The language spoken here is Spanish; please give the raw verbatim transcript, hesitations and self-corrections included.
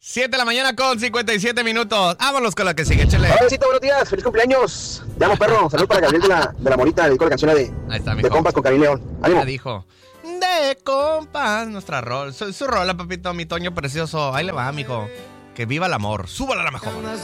siete de la mañana con cincuenta y siete minutos. Vámonos con la que sigue, échale. Hola, besito, buenos días, feliz cumpleaños. Te amo, perro. Saludos para Gabriel de la, de la Morita, dedico la canción de, Ahí está, de compas con Karim León. Ánimo. Ya dijo. De compas, nuestra rol. Su, su rola, papito, mi Toño precioso. Ahí le va, mijo. Que viva el amor. Súbala a la mejor.